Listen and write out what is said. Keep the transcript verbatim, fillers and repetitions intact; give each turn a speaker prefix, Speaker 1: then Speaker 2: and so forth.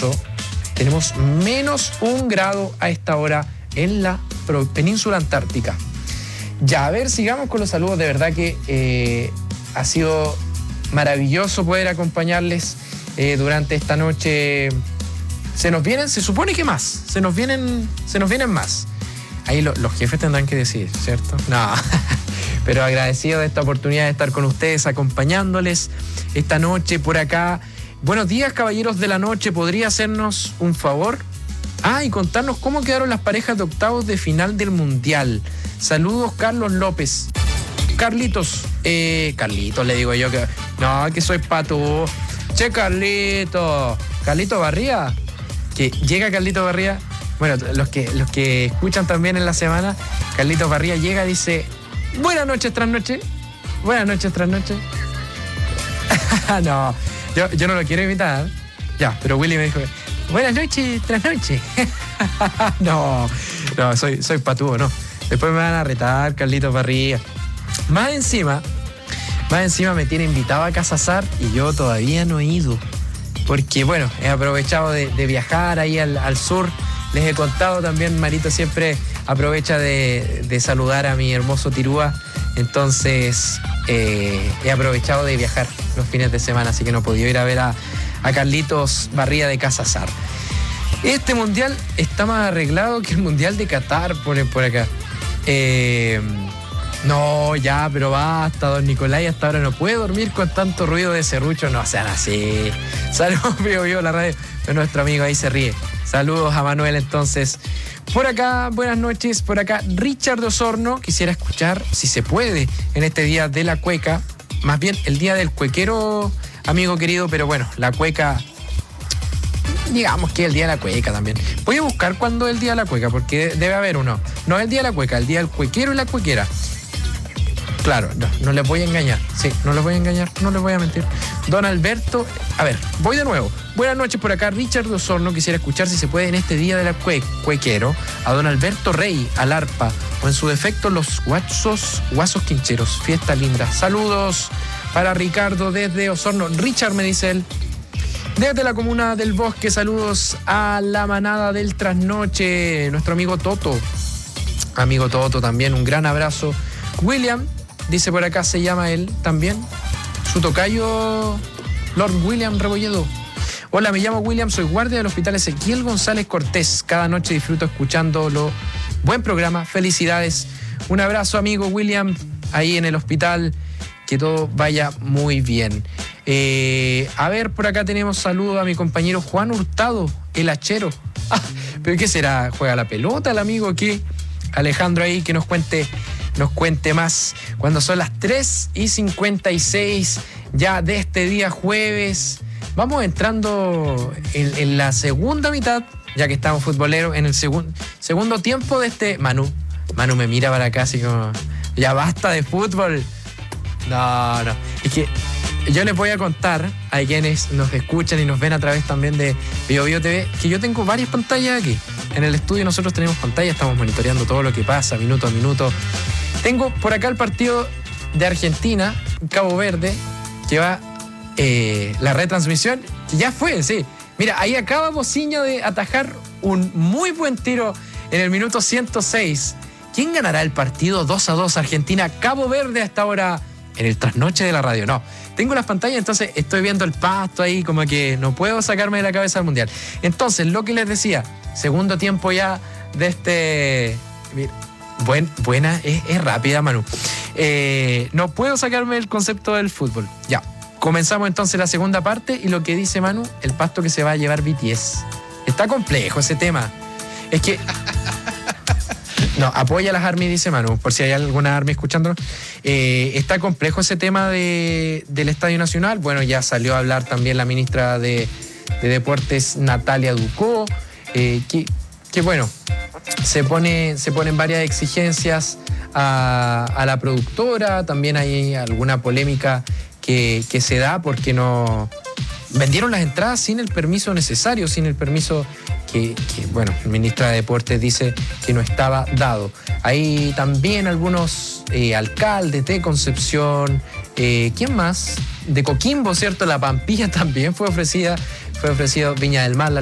Speaker 1: marzo. Tenemos menos un grado a esta hora en la península antártica. Ya, a ver, sigamos con los saludos. De verdad que eh, ha sido maravilloso poder acompañarles eh, durante esta noche. Se nos vienen, se supone que más, se nos vienen, se nos vienen más. Ahí lo, los jefes tendrán que decir, ¿cierto? No, pero agradecido de esta oportunidad de estar con ustedes, acompañándoles esta noche por acá. Buenos días, caballeros de la noche. ¿Podría hacernos un favor? Ah, y contarnos cómo quedaron las parejas de octavos de final del Mundial. Saludos, Carlos López. Carlitos, eh, Carlitos le digo yo que... No, que soy pato. Che, Carlito. Carlito Barría. Que llega Carlito Barría. Bueno, los que, los que escuchan también en la semana, Carlito Barría llega y dice: buenas noches tras noche. Buenas noches tras noche. No, yo, yo no lo quiero imitar. Ya, pero Willy me dijo: buenas noches tras noche. No, no, soy, soy patúo, no. Después me van a retar, Carlito Barría. Más encima, más encima me tiene invitado a Casazar y yo todavía no he ido. Porque, bueno, he aprovechado de, de viajar ahí al, al sur. Les he contado también, Marito siempre aprovecha de, de saludar a mi hermoso Tirúa. Entonces, eh, he aprovechado de viajar los fines de semana, así que no he podido ir a ver a, a Carlitos Barría de Casazar. Este mundial está más arreglado que el mundial de Qatar, ponen por acá. Eh, no, ya, pero basta, don Nicolai, hasta ahora no puede dormir con tanto ruido de serrucho. No sean así. Saludos, vivo, vivo, la radio de nuestro amigo ahí se ríe. Saludos a Manuel, entonces. Por acá, buenas noches. Por acá, Richard de Osorno. Quisiera escuchar, si se puede, en este día de la cueca. Más bien, el día del cuequero, amigo querido. Pero bueno, la cueca, digamos que el día de la cueca también. Voy a buscar cuándo es el día de la cueca, porque debe haber uno. No es el día de la cueca, el día del cuequero y la cuequera. Claro, no, no les voy a engañar. Sí, no les voy a engañar, no les voy a mentir. Don Alberto, a ver, voy de nuevo. Buenas noches por acá, Richard de Osorno. Quisiera escuchar, si se puede, en este día de la cue, cuequero, a don Alberto Rey, al arpa, o en su defecto, los guasos, guasos quincheros. Fiesta linda. Saludos para Ricardo desde Osorno. Richard, me dice él. Desde la comuna del Bosque, saludos a la manada del trasnoche. Nuestro amigo Toto. Amigo Toto también, un gran abrazo. William, dice por acá, se llama él también. Su tocayo, Lord William Rebolledo. Hola, me llamo William, soy guardia del Hospital Ezequiel González Cortés. Cada noche disfruto escuchándolo. Buen programa, felicidades. Un abrazo, amigo William, ahí en el hospital. Que todo vaya muy bien. Eh, a ver, por acá tenemos saludos a mi compañero Juan Hurtado, el hachero. Ah, ¿pero qué será? ¿Juega la pelota el amigo? ¿Qué? Alejandro ahí, que nos cuente... nos cuente más cuando son las tres y cincuenta y seis ya de este día jueves. Vamos entrando en, en la segunda mitad, ya que estamos futboleros, en el segun, segundo tiempo de este... Manu, Manu me mira para acá así como, ya basta de fútbol. No, no, es que yo les voy a contar a quienes nos escuchan y nos ven a través también de Bio Bio T V que yo tengo varias pantallas aquí. En el estudio nosotros tenemos pantalla, estamos monitoreando todo lo que pasa minuto a minuto. Tengo por acá el partido de Argentina, Cabo Verde, que va eh, la retransmisión, que ya fue, sí. Mira, ahí acaba Bociño de atajar un muy buen tiro en el minuto ciento seis. ¿Quién ganará el partido dos a dos Argentina-Cabo Verde hasta ahora en el trasnoche de la radio? No, tengo las pantallas, entonces estoy viendo el pasto ahí, como que no puedo sacarme de la cabeza el mundial. Entonces, lo que les decía, segundo tiempo ya de este... Mira, buen, buena, es, es rápida, Manu. Eh, no puedo sacarme el concepto del fútbol. Ya, comenzamos entonces la segunda parte y lo que dice Manu, el pasto que se va a llevar B T S. Está complejo ese tema. Es que... No, apoya a las ARMY, dice Manu, por si hay alguna ARMY escuchándolo. Eh, está complejo ese tema de, del Estadio Nacional. Bueno, ya salió a hablar también la ministra de, de Deportes, Natalia Ducó, eh, que, que bueno, se, pone, se ponen varias exigencias a, a la productora. También hay alguna polémica que, que se da porque no... Vendieron las entradas sin el permiso necesario, sin el permiso que, que bueno, el ministro de Deportes dice que no estaba dado. Hay también algunos eh, alcaldes de Concepción, eh, ¿quién más? De Coquimbo, ¿cierto? La Pampilla también fue ofrecida, fue ofrecido Viña del Mar, la